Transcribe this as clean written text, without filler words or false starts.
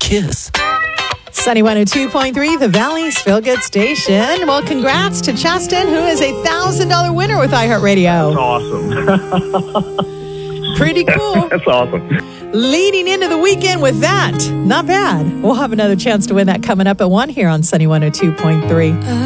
kiss. Sunny 102.3, the Valley's Feel Good Station. Well, congrats to Justin, who is a $1,000 winner with iHeartRadio. That's awesome. Pretty cool. That's awesome. Leading into the weekend with that. Not bad. We'll have another chance to win that coming up at 1 here on Sunny 102.3.